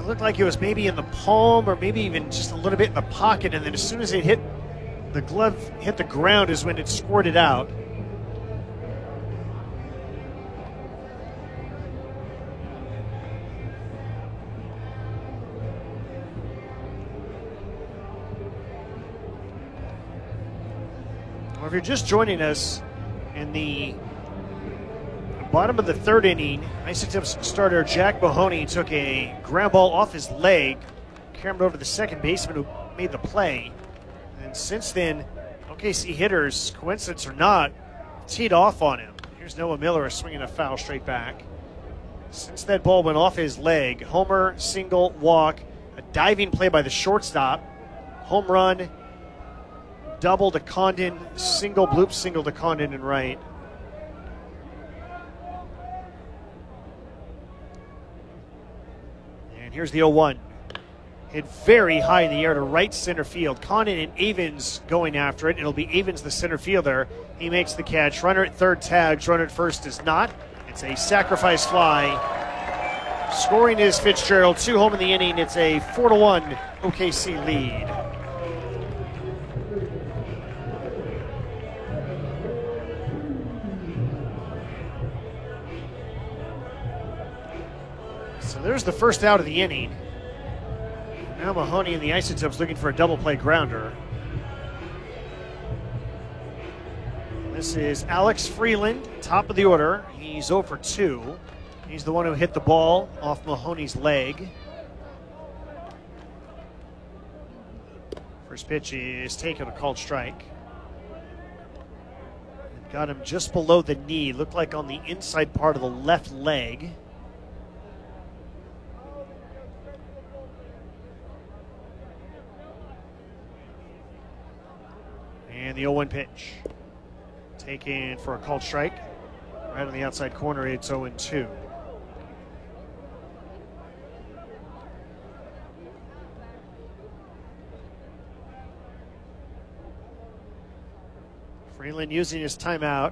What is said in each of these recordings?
looked like it was maybe in the palm or maybe even just a little bit in the pocket, and then as soon as it hit the glove, hit the ground, is when it squirted out. Well, if you're just joining us in the bottom of the third inning, Isotopes starter Jack Mahoney took a ground ball off his leg, carried it over to the second baseman who made the play. And since then, OKC hitters, coincidence or not, teed off on him. Here's Noah Miller swinging a foul straight back. Since that ball went off his leg, homer, single, walk, a diving play by the shortstop, home run, double to Condon, single, bloop, single to Condon and right. And here's the 0-1. Hit very high in the air to right center field. Condon and Avens going after it. It'll be Avens, the center fielder. He makes the catch. Runner at third tags. Runner at first does not. It's a sacrifice fly. Scoring is Fitzgerald. 2 home in the inning. It's a 4-1 OKC lead. So there's the first out of the inning. Now Mahoney and the Isotopes looking for a double play grounder. This is Alex Freeland, top of the order. He's 0 for 2. He's the one who hit the ball off Mahoney's leg. First pitch is taken, a called strike. Got him just below the knee. Looked like on the inside part of the left leg. And the 0-1 pitch. Taken for a called strike. Right on the outside corner, it's 0-2. Freeland using his timeout.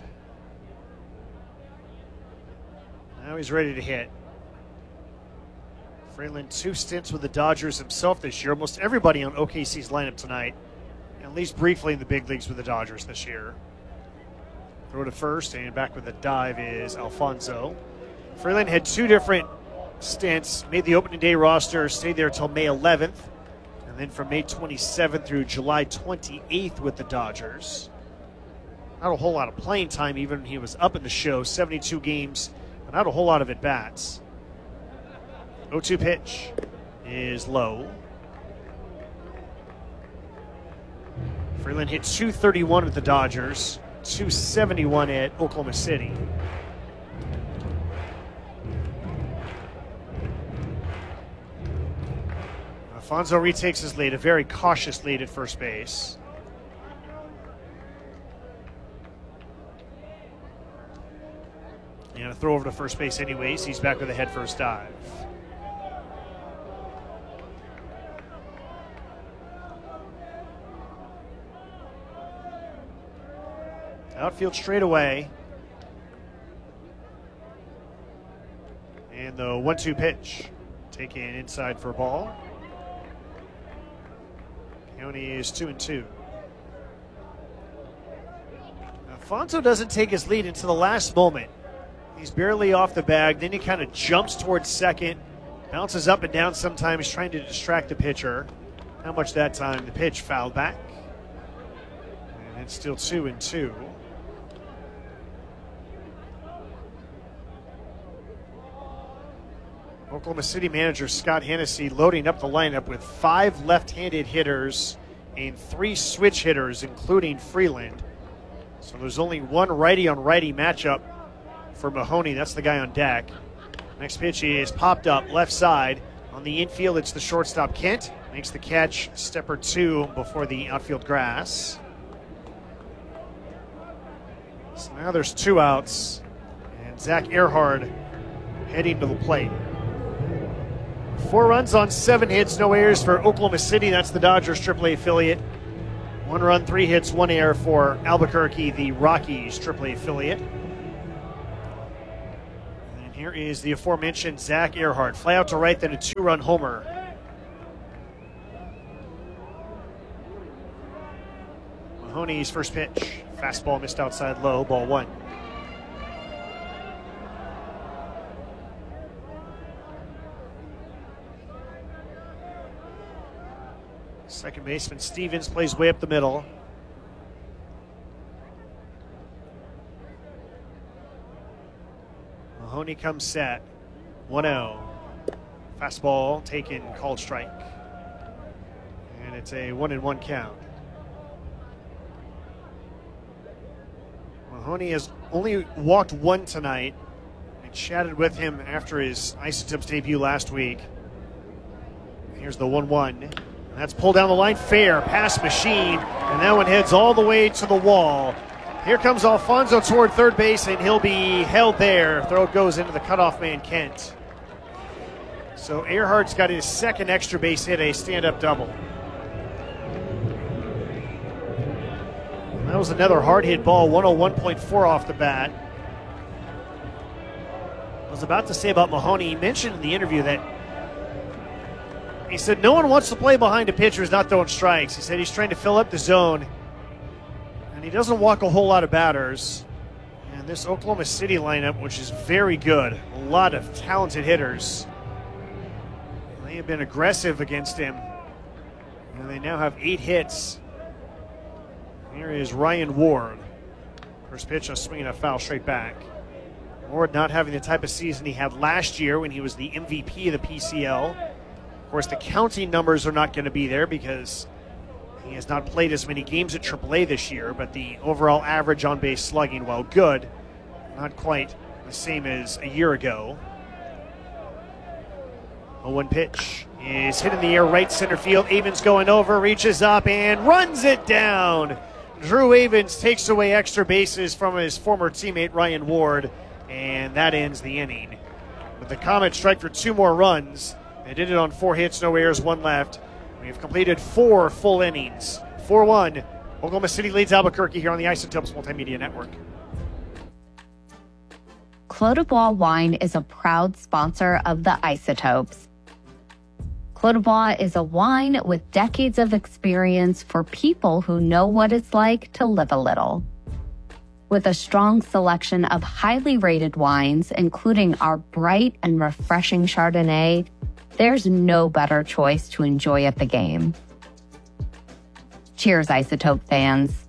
Now he's ready to hit. Freeland 2 stints with the Dodgers himself this year. Almost everybody on OKC's lineup tonight, at least briefly in the big leagues with the Dodgers this year. Throw to first, and back with a dive is Alfonso. Freeland had 2 different stints, made the opening day roster, stayed there until May 11th, and then from May 27th through July 28th with the Dodgers. Not a whole lot of playing time, even when he was up in the show, 72 games, but not a whole lot of at-bats. 0-2 pitch is low. Freeland hit 231 with the Dodgers, 271 at Oklahoma City. Alfonso retakes his lead, a very cautious lead at first base. And a throw over to first base anyways. He's back with a head first dive. Outfield straight away. And the 1-2 pitch. Taken inside for a ball. County is 2-2. Alfonso doesn't take his lead until the last moment. He's barely off the bag. Then he kind of jumps towards second. Bounces up and down sometimes, trying to distract the pitcher. Not much that time. The pitch fouled back. And it's still 2-2. Oklahoma City manager Scott Hennessy loading up the lineup with 5 left-handed hitters and 3 switch hitters, including Freeland. So there's only 1 righty-on-righty matchup for Mahoney. That's the guy on deck. Next pitch is popped up left side. On the infield, it's the shortstop Kent. Makes the catch, step or 2 before the outfield grass. So now there's 2 outs, and Zach Earhart heading to the plate. 4 runs on 7 hits, no errors for Oklahoma City. That's the Dodgers AAA affiliate. 1 run, 3 hits, 1 error for Albuquerque, the Rockies AAA affiliate. And Here is the aforementioned Zach Earhart. Fly out to right, then a 2-run homer. Mahoney's first pitch. Fastball missed outside low, ball 1. Second baseman Stevens plays way up the middle. Mahoney comes set. 1-0. Fastball taken, called strike. And it's a 1-1 count. Mahoney has only walked 1 tonight. I chatted with him after his Isotopes debut last week. Here's the 1-1. That's pulled down the line, fair, pass machine, and that one heads all the way to the wall. Here comes Alfonso toward third base, and he'll be held there. Throw goes into the cutoff man, Kent. So Earhart's got his second extra base hit, a stand-up double. And that was another hard-hit ball, 101.4 off the bat. I was about to say about Mahoney, he mentioned in the interview that he said no one wants to play behind a pitcher who's not throwing strikes. He said he's trying to fill up the zone, and he doesn't walk a whole lot of batters. And this Oklahoma City lineup, which is very good, a lot of talented hitters, they have been aggressive against him, and they now have 8 hits. Here is Ryan Ward. First pitch, a swing and a foul straight back. Ward not having the type of season he had last year when he was the MVP of the PCL. Of course, the counting numbers are not going to be there because he has not played as many games at AAA this year, but the overall average on-base slugging, while good, not quite the same as a year ago. 0-1 pitch is hit in the air, right center field. Avens going over, reaches up, and runs it down. Drew Avens takes away extra bases from his former teammate Ryan Ward, and that ends the inning. But the Comets strike for 2 more runs. They did it on 4 hits, no errors, 1 left. We have completed 4 full innings. 4-1. Oklahoma City leads Albuquerque here on the Isotopes Multimedia Network. Clos du Bois Wine is a proud sponsor of the Isotopes. Clos du Bois is a wine with decades of experience for people who know what it's like to live a little. With a strong selection of highly rated wines, including our bright and refreshing Chardonnay, there's no better choice to enjoy at the game. Cheers, Isotope fans.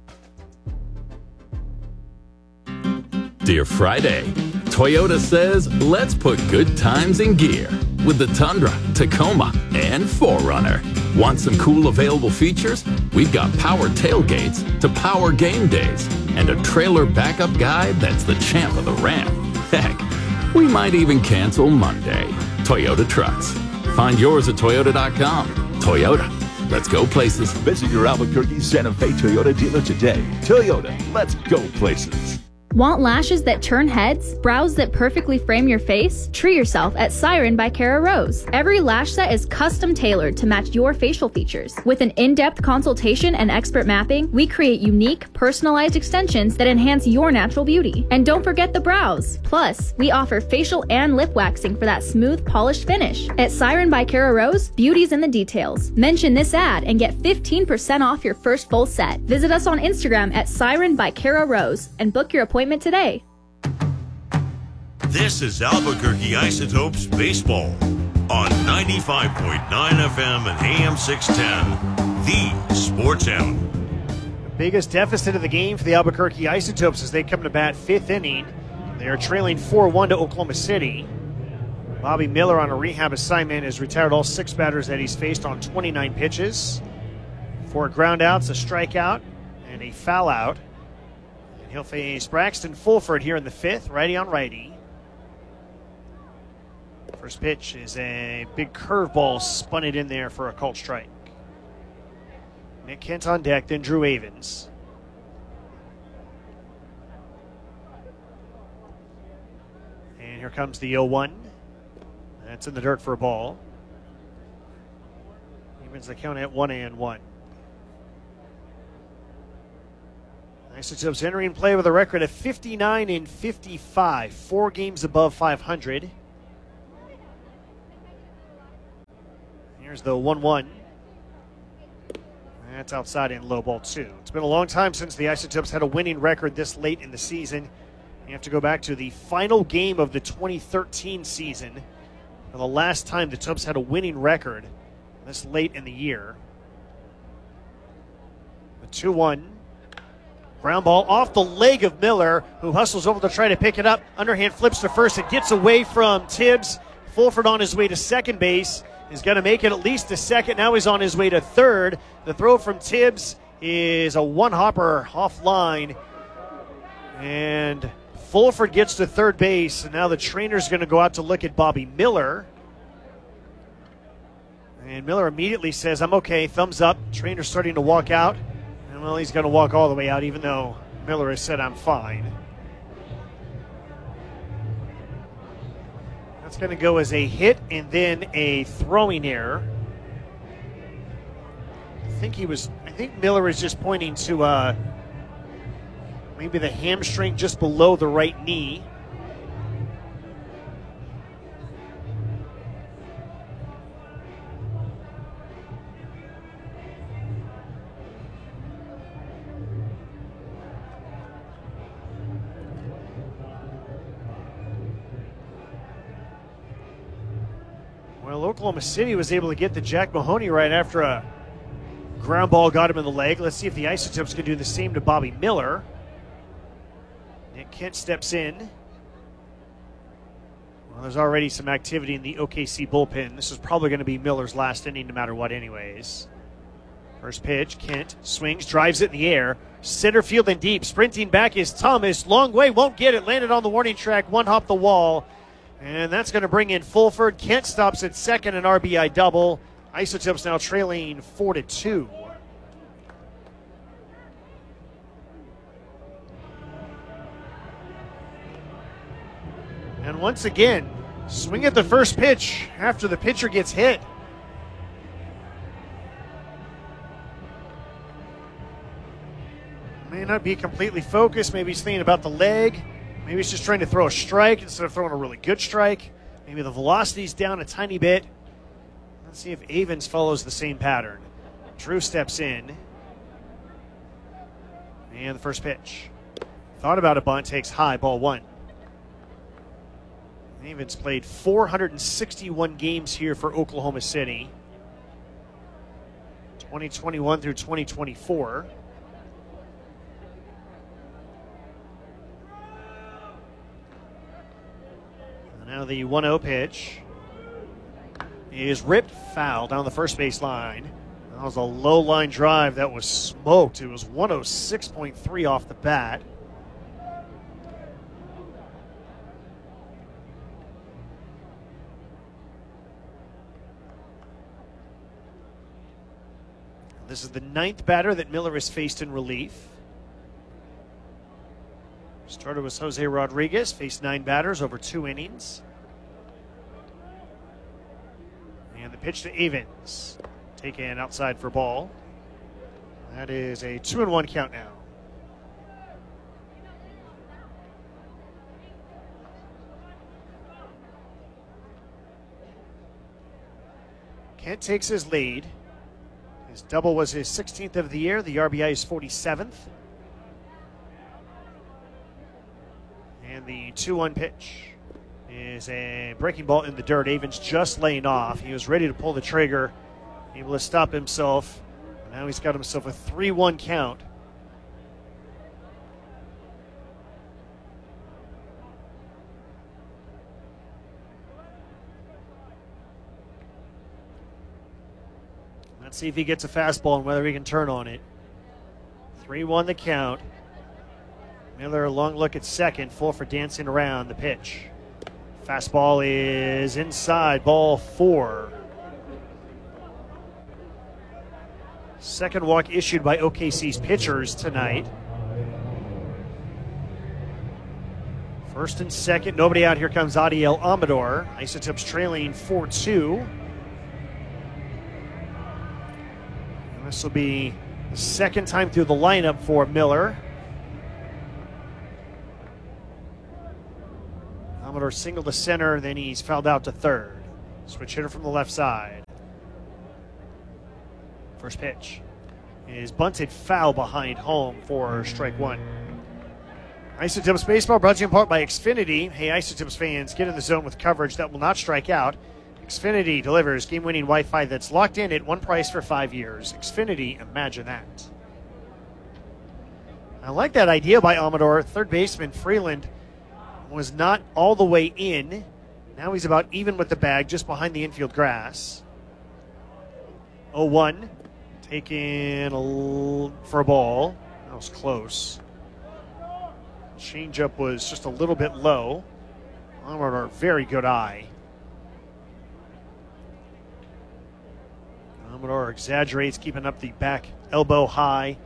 Dear Friday, Toyota says let's put good times in gear with the Tundra, Tacoma, and 4Runner. Want some cool available features? We've got power tailgates to power game days and a trailer backup guide that's the champ of the ramp. Heck, we might even cancel Monday. Toyota Trucks. Find yours at Toyota.com. Toyota, let's go places. Visit your Albuquerque Santa Fe Toyota dealer today. Toyota, let's go places. Want lashes that turn heads? Brows that perfectly frame your face? Treat yourself at Siren by Cara Rose. Every lash set is custom tailored to match your facial features. With an in-depth consultation and expert mapping, we create unique, personalized extensions that enhance your natural beauty. And don't forget the brows. Plus, we offer facial and lip waxing for that smooth, polished finish. At Siren by Cara Rose, beauty's in the details. Mention this ad and get 15% off your first full set. Visit us on Instagram at Siren by Cara Rose and book your appointment today. This is Albuquerque Isotopes Baseball on 95.9 FM and AM 610, the Sports Animal. The biggest deficit of the game for the Albuquerque Isotopes as they come to bat 5th inning. They are trailing 4-1 to Oklahoma City. Bobby Miller on a rehab assignment has retired all 6 batters that he's faced on 29 pitches. 4 groundouts, a strikeout, and a foul out. He'll face Braxton Fulford here in the 5th, righty on righty. First pitch is a big curveball, spun it in there for a called strike. Nick Kent on deck, then Drew Avens. And here comes the 0-1. That's in the dirt for a ball. Evens the count at 1-1. Isotopes entering play with a record of 59-55, 4 games above 500. Here's the 1-1. That's outside in low ball 2. It's been a long time since the Isotopes had a winning record this late in the season. You have to go back to the final game of the 2013 season for the last time the Tubs had a winning record this late in the year. The 2-1. Ground ball off the leg of Miller, who hustles over to try to pick it up. Underhand flips to first. It gets away from Tibbs. Fulford on his way to second base. Is going to make it at least to second. Now he's on his way to third. The throw from Tibbs is a one-hopper offline. And Fulford gets to third base. And now the trainer's going to go out to look at Bobby Miller. And Miller immediately says, I'm okay, thumbs up. Trainer's starting to walk out. And well, he's going to walk all the way out, even though Miller has said, I'm fine. That's going to go as a hit and then a throwing error. I think Miller is just pointing to maybe the hamstring just below the right knee. Well, Oklahoma City was able to get to Jack Mahoney right after a ground ball got him in the leg. Let's see if the Isotopes can do the same to Bobby Miller. Nick Kent steps in. Well, there's already some activity in the OKC bullpen. This is probably going to be Miller's last inning no matter what anyways. First pitch, Kent swings, drives it in the air. Center field and deep. Sprinting back is Thomas. Long way, won't get it. Landed on the warning track, one hop the wall. And that's going to bring in Fulford. Kent stops at second, an RBI double. Isotopes now trailing 4-2. And once again, swing at the first pitch after the pitcher gets hit. May not be completely focused. Maybe he's thinking about the leg. Maybe he's just trying to throw a strike instead of throwing a really good strike. Maybe the velocity's down a tiny bit. Let's see if Avens follows the same pattern. Drew steps in. And the first pitch. Thought about a bunt, takes high, ball 1. Avens played 461 games here for Oklahoma City. 2021 through 2024. Now the 1-0 pitch is ripped foul down the first base line. That was a low line drive that was smoked. It was 106.3 off the bat. This is the 9th batter that Miller has faced in relief. Starter was Jose Rodriguez, faced 9 batters over 2 innings. And the pitch to Avens, taken outside for ball. That is a 2-1 count now. Kent takes his lead. His double was his 16th of the year. The RBI is 47th. And the 2-1 pitch is a breaking ball in the dirt. Avens just laying off. He was ready to pull the trigger, able to stop himself. Now he's got himself a 3-1 count. Let's see if he gets a fastball and whether he can turn on it. 3-1 the count. Miller, a long look at second. Fulford dancing around the pitch. Fastball is inside, ball 4. Second walk issued by OKC's pitchers tonight. First and second, nobody out. Here comes Adiel Amador. Isotopes trailing 4-2. This will be the second time through the lineup for Miller. Amador single to center, then he's fouled out to third. Switch hitter from the left side. First pitch is bunted foul behind home for strike one. Isotopes Baseball brought to you in part by Xfinity. Hey, Isotopes fans, get in the zone with coverage that will not strike out. Xfinity delivers game-winning Wi-Fi that's locked in at one price for 5 years. Xfinity, imagine that. I like that idea by Amador. Third baseman Freeland was not all the way in. Now he's about even with the bag, just behind the infield grass. 0-1. Taken for a ball. That was close. Changeup was just a little bit low. Amador, very good eye. Amador exaggerates, keeping up the back elbow high.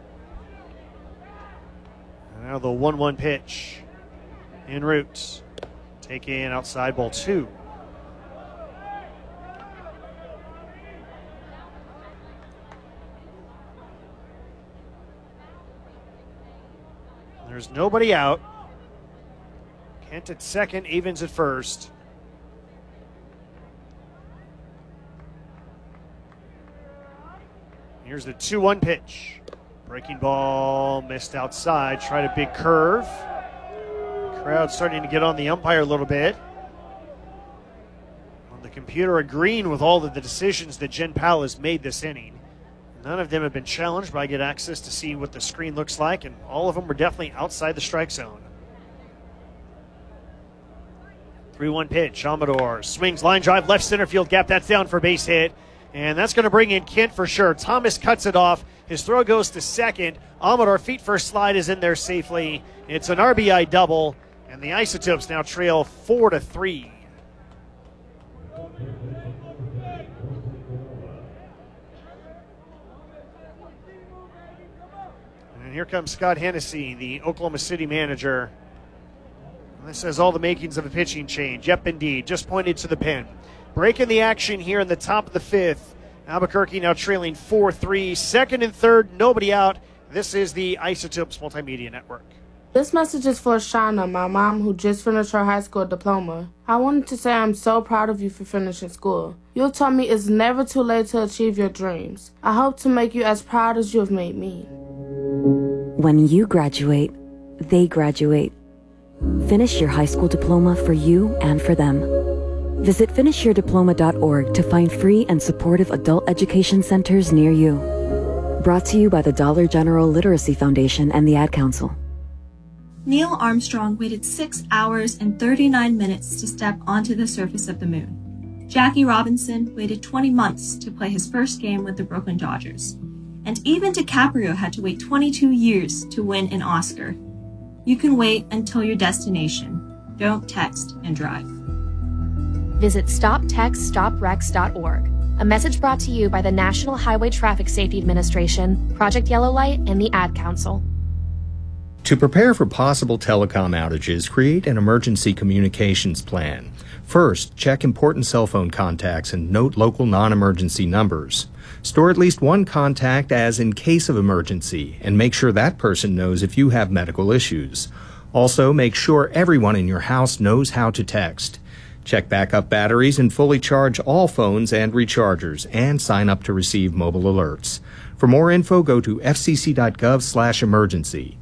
And now the 1-1 pitch. En route. Taken outside, ball 2. There's nobody out. Kent at second, Avens at first. Here's the 2-1 pitch. Breaking ball, missed outside. Tried a big curve. Crowd starting to get on the umpire a little bit. On the computer agreeing with all of the decisions that Jen Powell has made this inning. None of them have been challenged, but I get access to see what the screen looks like, and all of them were definitely outside the strike zone. 3-1 pitch. Amador swings, line drive, left center field gap. That's down for base hit, and that's going to bring in Kent for sure. Thomas cuts it off. His throw goes to second. Amador feet first slide is in there safely. It's an RBI double, and the Isotopes now trail 4-3. And here comes Scott Hennessy, the Oklahoma City manager. This has all the makings of a pitching change. Yep, indeed. Just pointed to the pin. Breaking the action here in the top of the fifth. Albuquerque now trailing 4-3. Second and third, nobody out. This is the Isotopes Multimedia Network. This message is for Shauna, my mom, who just finished her high school diploma. I wanted to say I'm so proud of you for finishing school. You taught me it's never too late to achieve your dreams. I hope to make you as proud as you have made me. When you graduate, they graduate. Finish your high school diploma for you and for them. Visit finishyourdiploma.org to find free and supportive adult education centers near you. Brought to you by the Dollar General Literacy Foundation and the Ad Council. Neil Armstrong waited 6 hours and 39 minutes to step onto the surface of the moon. Jackie Robinson waited 20 months to play his first game with the Brooklyn Dodgers. And even DiCaprio had to wait 22 years to win an Oscar. You can wait until your destination. Don't text and drive. Visit StopTextStopWrecks.org. A message brought to you by the National Highway Traffic Safety Administration, Project Yellow Light, and the Ad Council. To prepare for possible telecom outages, create an emergency communications plan. First, check important cell phone contacts and note local non-emergency numbers. Store at least one contact as in case of emergency, and make sure that person knows if you have medical issues. Also, make sure everyone in your house knows how to text. Check backup batteries and fully charge all phones and rechargers, and sign up to receive mobile alerts. For more info, go to fcc.gov/emergency.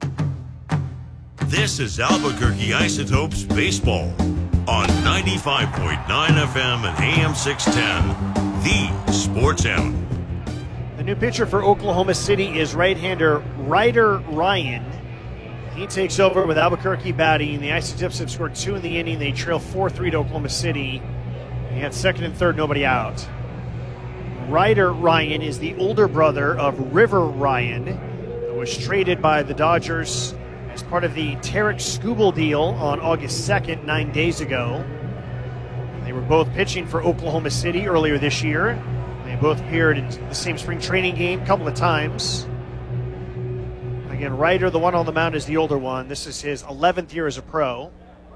This is Albuquerque Isotopes Baseball on 95.9 FM and AM 610, the Sports Animal. The new pitcher for Oklahoma City is right-hander Ryder Ryan. He takes over with Albuquerque batting. The Isotopes have scored 2 in the inning. They trail 4-3 to Oklahoma City. They had second and third, nobody out. Ryder Ryan is the older brother of River Ryan, who was traded by the Dodgers as part of the Tarek Skubal deal on August 2nd, 9 days ago. They were both pitching for Oklahoma City earlier this year. They both appeared in the same spring training game a couple of times. Again, Ryder, the one on the mound, is the older one. This is his 11th year as a pro.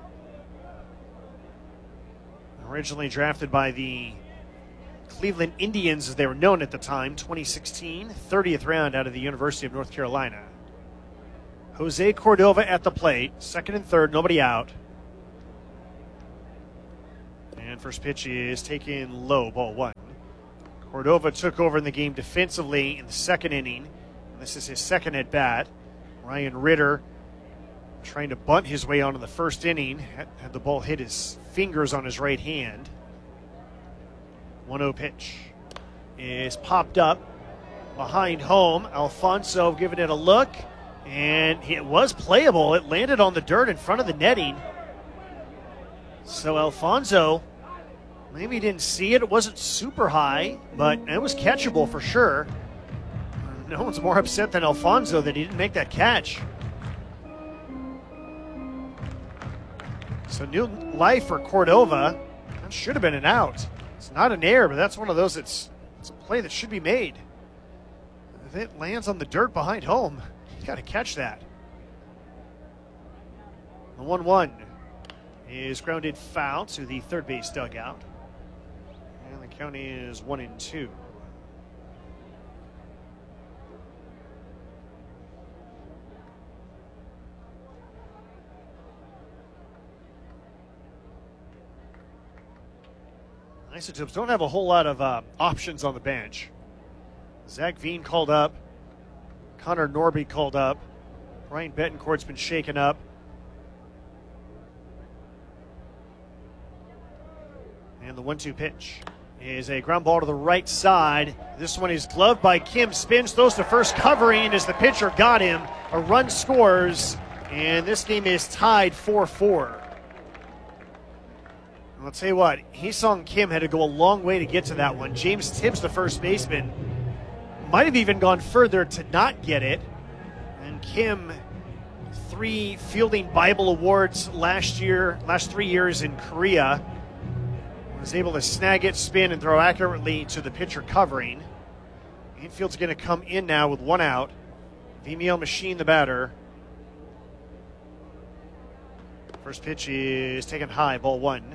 Originally drafted by the Cleveland Indians, as they were known at the time, 2016, 30th round out of the University of North Carolina. Jose Cordova at the plate, second and third, nobody out. First pitch is taken low, ball one. Cordova took over in the game defensively in the second inning. This is his second at bat. Ryan Ritter trying to bunt his way onto the first inning. Had the ball hit his fingers on his right hand. 1-0 pitch is popped up behind home. Alfonso giving it a look, and it was playable. It landed on the dirt in front of the netting. So Alfonso maybe didn't see it. It wasn't super high, but it was catchable for sure. No one's more upset than Alfonso that he didn't make that catch. So new life for Cordova. That should have been an out. It's not an error, but that's one of those it's a play that should be made. If it lands on the dirt behind home, you got to catch that. The 1-1 is grounded foul to the third base dugout. And the count is 1-2. Isotopes don't have a whole lot of options on the bench. Zach Veen called up. Connor Norby called up. Ryan Betancourt's been shaken up. And the 1-2 pitch is a ground ball to the right side. This one is gloved by Kim. Spins, throws to first, covering as the pitcher got him. A run scores, and this game is tied 4-4. I'll tell you what, Hee-Sung Kim had to go a long way to get to that one. James Tibbs, the first baseman, might have even gone further to not get it. And Kim, 3 Fielding Bible Awards last 3 years in Korea, was able to snag it, spin, and throw accurately to the pitcher covering. Infield's going to come in now with 1 out. Vimiel Machine, the batter. First pitch is taken high, ball 1.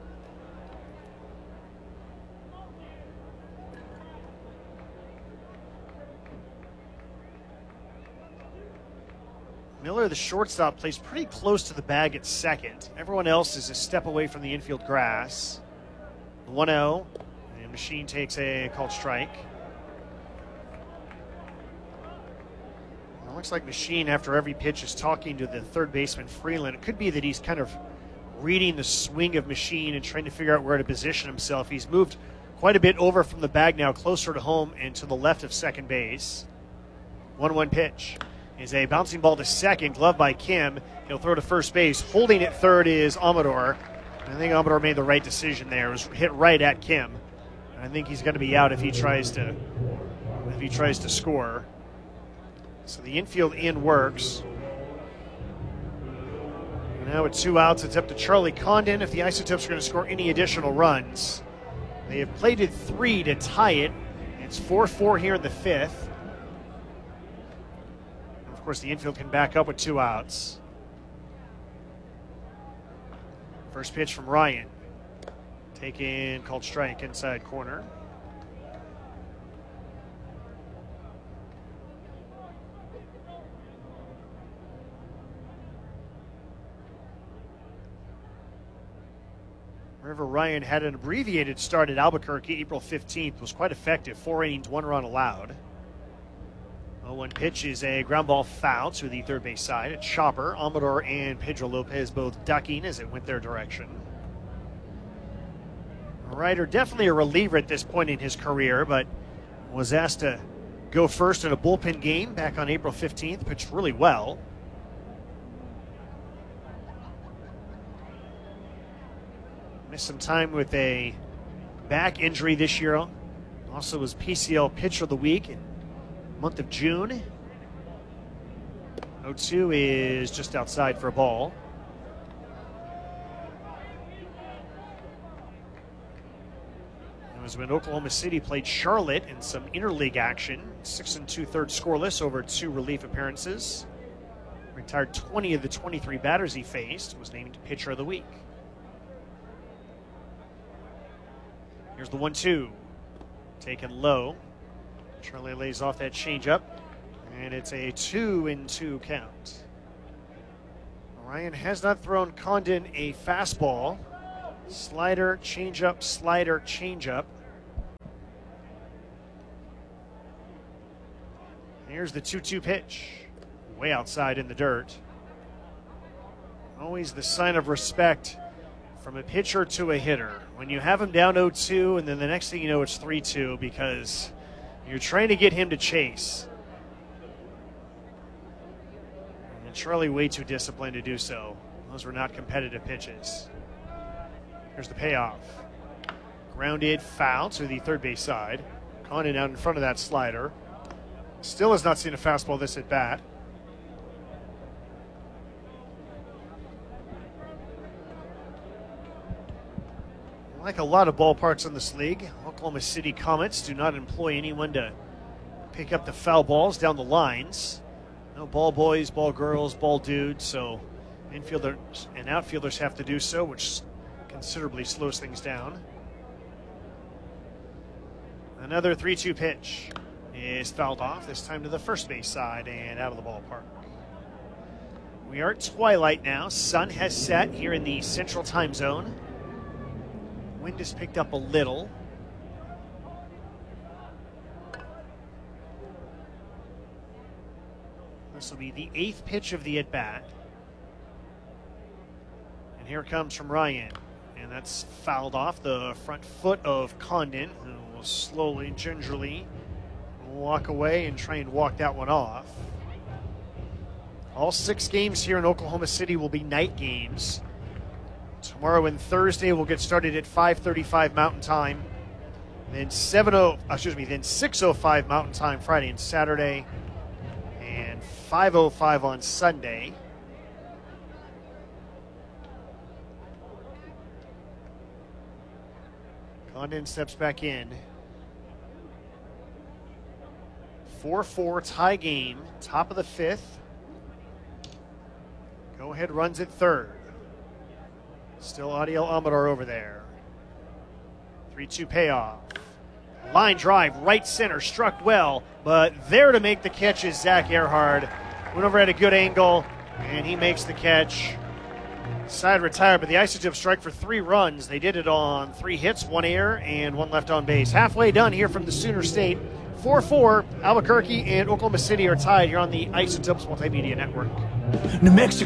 Miller, the shortstop, plays pretty close to the bag at second. Everyone else is a step away from the infield grass. 1-0, and Machine takes a called strike. It looks like Machine, after every pitch, is talking to the third baseman, Freeland. It could be that he's kind of reading the swing of Machine and trying to figure out where to position himself. He's moved quite a bit over from the bag now, closer to home and to the left of second base. 1-1 pitch is a bouncing ball to second, gloved by Kim. He'll throw to first base. Holding at third is Amador. I think Amador made the right decision there. It was hit right at Kim. And I think he's going to be out if he tries to score. So the infield in works. And now with 2 outs, it's up to Charlie Condon if the Isotopes are going to score any additional runs. They have plated 3 to tie it. It's 4-4 here in the 5th. Of course, the infield can back up with 2 outs. First pitch from Ryan. Taken, called strike, inside corner. Remember, Ryan had an abbreviated start at Albuquerque April 15th. Was quite effective. 4 innings, 1 run allowed. 0-1 pitch is a ground ball foul to the third base side. A chopper. Amador and Pedro Lopez both ducking as it went their direction. Ryder, definitely a reliever at this point in his career, but was asked to go first in a bullpen game back on April 15th. Pitched really well. Missed some time with a back injury this year. Also was PCL Pitcher of the Week in the month of June. 0-2 is just outside for a ball. It was when Oklahoma City played Charlotte in some interleague action. 6 2/3 scoreless over 2 relief appearances. Retired 20 of the 23 batters he faced. Was named Pitcher of the Week. Here's the 1-2. Taken low. Charlie lays off that changeup. And it's a 2-2 count. Ryan has not thrown Condon a fastball. Slider, changeup, slider, changeup. Here's the 2-2 pitch. Way outside in the dirt. Always the sign of respect from a pitcher to a hitter. When you have him down 0-2 and then the next thing you know it's 3-2 because you're trying to get him to chase. And Charlie way too disciplined to do so. Those were not competitive pitches. Here's the payoff. Grounded foul to the third base side. Condon out in front of that slider. Still has not seen a fastball this at bat. Like a lot of ballparks in this league, Oklahoma City Comets do not employ anyone to pick up the foul balls down the lines. No ball boys, ball girls, ball dudes, so infielders and outfielders have to do so, which considerably slows things down. Another 3-2 pitch is fouled off, this time to the first base side and out of the ballpark. We are at twilight now. Sun has set here in the central time zone. Wind has picked up a little. This will be the 8th pitch of the at-bat. And here it comes from Ryan. And that's fouled off the front foot of Condon, who will slowly, gingerly walk away and try and walk that one off. All 6 games here in Oklahoma City will be night games. Tomorrow and Thursday will get started at 5:35 Mountain Time. Then 6:05 Mountain Time Friday and Saturday, and 5:05 on Sunday. Condon steps back in. 4-4 tie game, top of the 5th. Go ahead runs at third. Still Adiel Amador over there. 3-2 payoff. Line drive, right center, struck well, but there to make the catch is Zach Earhart. Went over at a good angle, and he makes the catch. Side retired, but the Isotopes strike for 3 runs. They did it on 3 hits, 1 error, and 1 left on base. Halfway done here from the Sooner State. 4-4, Albuquerque and Oklahoma City are tied here on the Isotopes Multimedia Network. New Mexico.